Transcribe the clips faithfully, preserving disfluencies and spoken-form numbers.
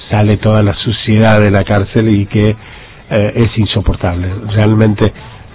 sale toda la suciedad de la cárcel y que eh, es insoportable. Realmente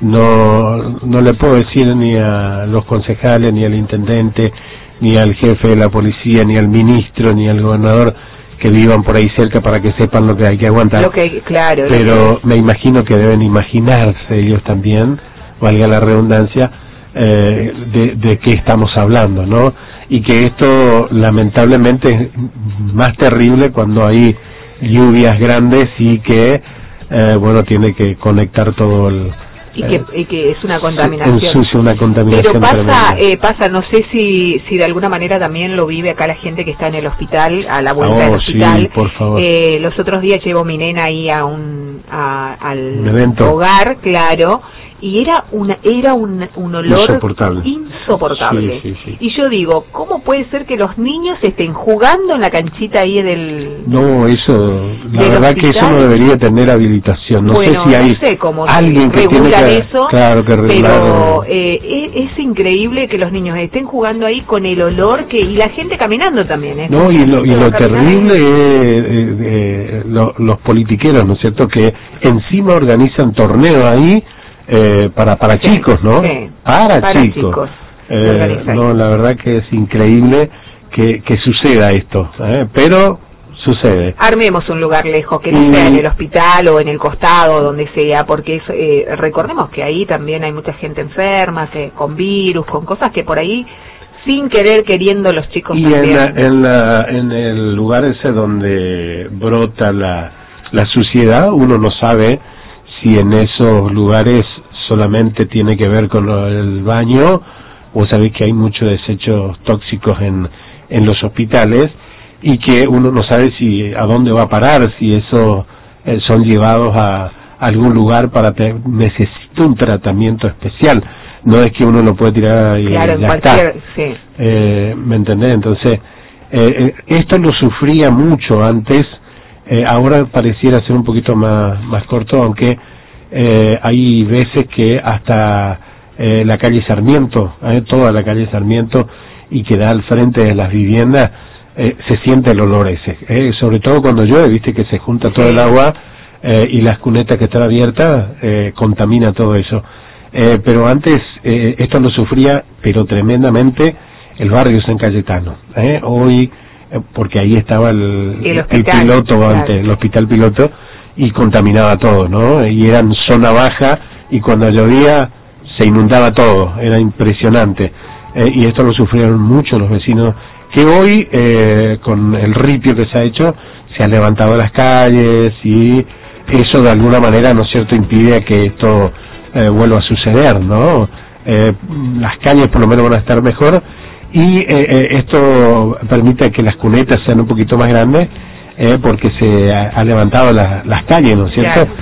no no le puedo decir ni a los concejales, ni al intendente, ni al jefe de la policía, ni al ministro, ni al gobernador que vivan por ahí cerca para que sepan lo que hay que aguantar. Lo que, claro, pero me imagino que deben imaginarse ellos también, valga la redundancia, eh, de, de qué estamos hablando, ¿no? Y que esto lamentablemente es más terrible cuando hay lluvias grandes y que, eh, bueno, tiene que conectar todo el... Y que, y que es una contaminación. Ensucia una contaminación. Pero pasa, eh, pasa, no sé si si de alguna manera también lo vive acá la gente que está en el hospital, a la vuelta oh, del hospital. Sí, por favor. Eh, los otros días llevo mi nena ahí a un a, al un evento. hogar, claro, y era una era un, un olor insoportable. insoportable. Sí, sí, sí. Y yo digo, ¿cómo puede ser que los niños estén jugando en la canchita ahí del... No, eso, la verdad hospital? Que eso no debería tener habilitación. No bueno, sé si hay no sé cómo alguien que tiene que, eso, claro, que regular. Pero eh, es, es increíble que los niños estén jugando ahí con el olor que y la gente caminando también. ¿eh? No, y lo, y lo terrible es eh, eh, lo, los politiqueros, ¿no es cierto?, que encima organizan torneos ahí eh, para para sí, chicos, ¿no? Sí, para, para chicos. chicos. Eh, no, la verdad que es increíble que, que suceda esto, ¿eh? Pero sucede. Armemos un lugar lejos, que no y... sea en el hospital o en el costado, donde sea, porque es, eh, recordemos que ahí también hay mucha gente enferma, que, con virus, con cosas que por ahí, sin querer, queriendo, los chicos y también. en, la, en, la, en el lugar ese donde brota la, la suciedad, uno no sabe si en esos lugares solamente tiene que ver con el baño. Vos sabés que hay muchos desechos tóxicos en, en los hospitales y que uno no sabe si a dónde va a parar, si eso eh, son llevados a, a algún lugar para te, necesita un tratamiento especial. No es que uno lo puede tirar y claro, ya en está. cualquier, sí. Eh, ¿Me entendés? Entonces, eh, esto lo sufría mucho antes, eh, ahora pareciera ser un poquito más, más corto, aunque eh, hay veces que hasta eh, la calle Sarmiento, eh, toda la calle Sarmiento, y que da al frente de las viviendas, eh, se siente el olor ese, eh, sobre todo cuando llueve, viste que se junta todo el agua eh, y las cunetas que están abiertas eh, contamina todo eso. Eh, pero antes eh, esto lo sufría, pero tremendamente, el barrio San Cayetano. Eh, hoy, eh, porque ahí estaba el, el, el piloto claro. antes, el hospital piloto, y contaminaba todo, ¿no? Y eran zona baja, y cuando llovía se inundaba todo, era impresionante. Eh, y esto lo sufrieron mucho los vecinos, que hoy, eh, con el ripio que se ha hecho, se han levantado las calles, y eso de alguna manera, ¿no es cierto?, impide que esto Eh, vuelva a suceder, ¿no? Eh, las calles por lo menos van a estar mejor y eh, eh, esto permite que las cunetas sean un poquito más grandes eh, porque se ha, ha levantado la, las calles, ¿no es cierto? Claro.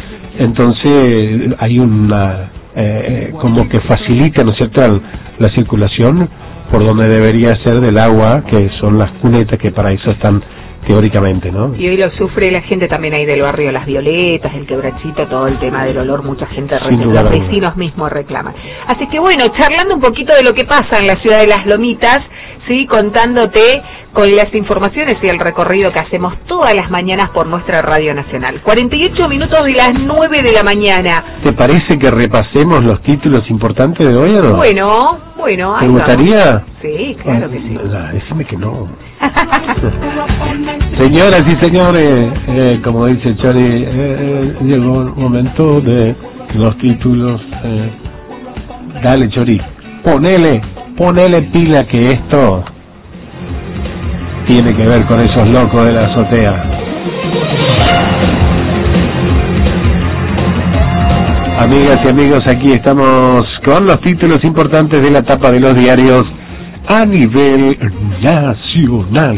Entonces hay una eh, como que facilita, ¿no es cierto?, la circulación por donde debería ser del agua, que son las cunetas, que para eso están teóricamente, ¿no? Y hoy lo sufre la gente también ahí del barrio Las Violetas, el Quebrachito, todo el tema del olor, mucha gente reclama, los vecinos mismos reclaman. Así que bueno, charlando un poquito de lo que pasa en la ciudad de Las Lomitas, sí, contándote con las informaciones y el recorrido que hacemos todas las mañanas por nuestra Radio Nacional. cuarenta y ocho minutos de las nueve de la mañana. ¿Te parece que repasemos los títulos importantes de hoy o no? Bueno, bueno. ¿Te gustaría? Sí, claro que sí. Ah, decime que no. Señoras y señores, eh, como dice Chori, eh, eh, llegó el momento de los títulos. Eh. Dale, Chori, ponele, ponele pila que esto tiene que ver con esos locos de la azotea. Amigas y amigos, aquí estamos con los títulos importantes de la tapa de los diarios a nivel nacional.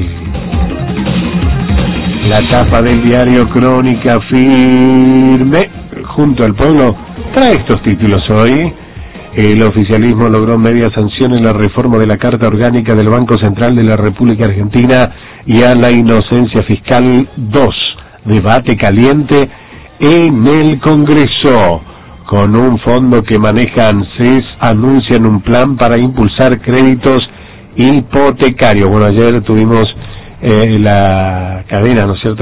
La tapa del diario Crónica Firme, junto al pueblo, trae estos títulos hoy. El oficialismo logró media sanción en la reforma de la Carta Orgánica del Banco Central de la República Argentina y a la inocencia fiscal dos. Debate caliente en el Congreso. Con un fondo que maneja ANSES, anuncian un plan para impulsar créditos hipotecarios. Bueno, ayer tuvimos eh, la cadena, ¿no es cierto?,